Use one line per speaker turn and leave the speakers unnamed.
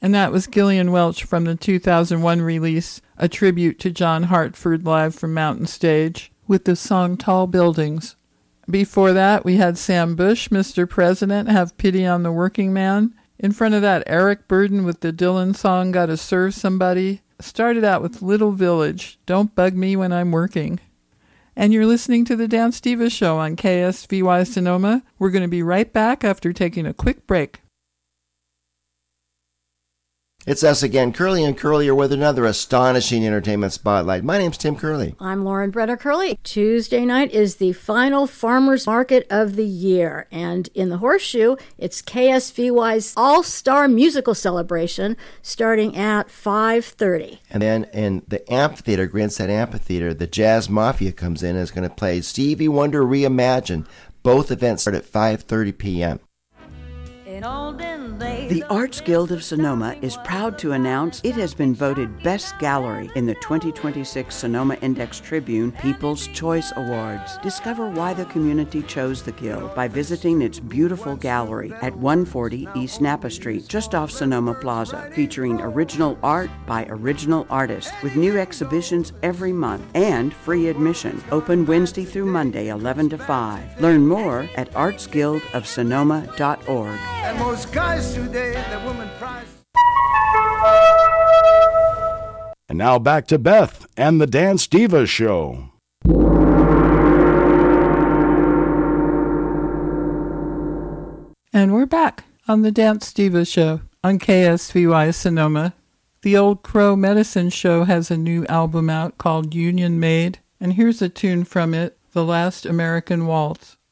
And that was Gillian Welch from the 2001 release, a tribute to John Hartford live from Mountain Stage, with the song Tall Buildings. Before that, we had Sam Bush, Mr. President, Have Pity on the Working Man. In front of that, Eric Burdon with the Dylan song Gotta Serve Somebody. Started out with Little Village, Don't Bug Me When I'm Working. And you're listening to the Dance Diva Show on KSVY Sonoma. We're going to be right back after taking a quick break.
It's us again, Curly and Curlier, with another astonishing entertainment spotlight. My name's Tim Curley.
I'm Lauren Brenner Curley. Tuesday night is the final farmers market of the year, and in the Horseshoe, it's KSVY's All-Star Musical Celebration starting at 5:30.
And then in the amphitheater, Grinstead Amphitheater, the Jazz Mafia comes in and is going to play Stevie Wonder Reimagined. Both events start at 5:30 p.m.
The Arts Guild of Sonoma is proud to announce it has been voted Best Gallery in the 2026 Sonoma Index Tribune People's Choice Awards. Discover why the community chose the Guild by visiting its beautiful gallery at 140 East Napa Street, just off Sonoma Plaza, featuring original art by original artists with new exhibitions every month and free admission. Open Wednesday through Monday, 11 to 5. Learn more at artsguildofsonoma.org.
And most guys today, the woman prize.
And now back to Beth and the Dance Diva Show.
And we're back on the Dance Diva Show on KSVY Sonoma. The Old Crow Medicine Show has a new album out called Union Made, and here's a tune from it, The Last American Waltz.